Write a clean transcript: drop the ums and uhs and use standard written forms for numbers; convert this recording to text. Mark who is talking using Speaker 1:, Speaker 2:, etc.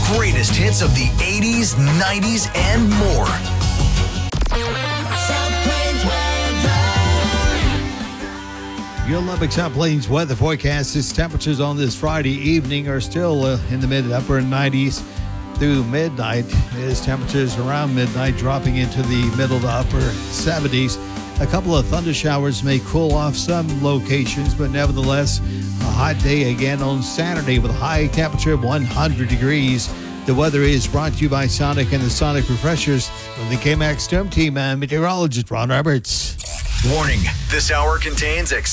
Speaker 1: greatest hits of the 80s, 90s, and more.
Speaker 2: Your Lubbock South Plains weather forecast is temperatures on this Friday evening are still in the mid to upper 90s through midnight. As temperatures around midnight dropping into the middle to upper 70s. A couple of thunder showers may cool off some locations, but nevertheless, a hot day again on Saturday with a high temperature of 100 degrees. The weather is brought to you by Sonic and the Sonic Refreshers from the KMAX Storm Team and meteorologist Ron Roberts.
Speaker 1: Warning, this hour contains